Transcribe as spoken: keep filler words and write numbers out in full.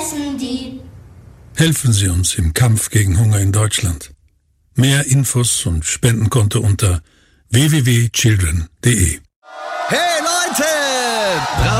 essen die. Helfen Sie uns im Kampf gegen Hunger in Deutschland. Mehr Infos und Spendenkonto unter w w w punkt children punkt d e. Hey Leute!